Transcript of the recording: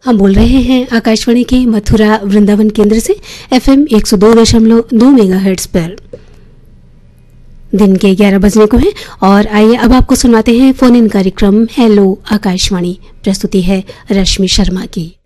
हम बोल रहे हैं आकाशवाणी के मथुरा वृंदावन केंद्र से FM 102.2 मेगाहर्ट्ज पर। दिन के 11 बजने को हैं और आइए अब आपको सुनाते हैं फोन इन कार्यक्रम हेलो आकाशवाणी। प्रस्तुति है रश्मि शर्मा की।